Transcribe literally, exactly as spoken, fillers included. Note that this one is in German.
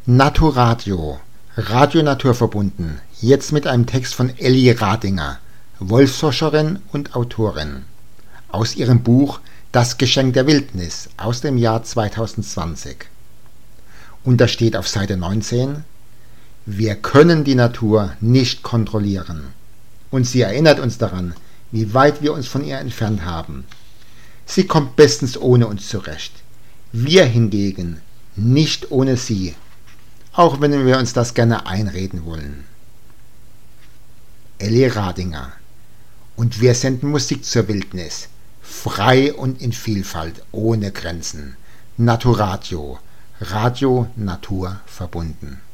Naturadio, Radio Natur verbunden, jetzt mit einem Text von Elli Radinger, Wolfsforscherin und Autorin, aus ihrem Buch Das Geschenk der Wildnis aus dem Jahr zweitausendzwanzig. Und da steht auf Seite neunzehn: Wir können die Natur nicht kontrollieren. Und sie erinnert uns daran, wie weit wir uns von ihr entfernt haben. Sie kommt bestens ohne uns zurecht. Wir hingegen nicht ohne sie, auch wenn wir uns das gerne einreden wollen. Elli Radinger. Und wir senden Musik zur Wildnis, frei und in Vielfalt, ohne Grenzen. Naturadio, Radio Natur verbunden.